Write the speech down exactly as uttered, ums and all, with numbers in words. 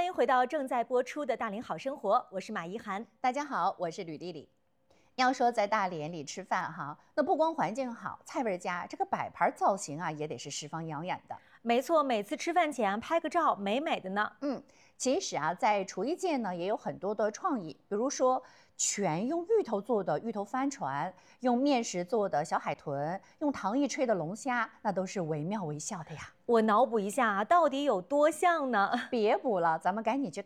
迎回到正在播出的《大连好生活》，我是马怡涵。 大家好，我是吕丽丽。要说在大连里吃饭哈，那不光环境好，菜味佳，这个摆盘造型啊也得是十分养眼的。 没错，每次吃饭前拍个照，美美的呢。 嗯，其实啊，在厨艺界呢也有很多的创意，比如说全用芋头做的芋头帆船，用面食做的小海豚，用糖衣吹的龙虾，那都是惟妙惟肖的呀。 我脑补一下啊，到底有多像呢？ 别补了，咱们赶紧去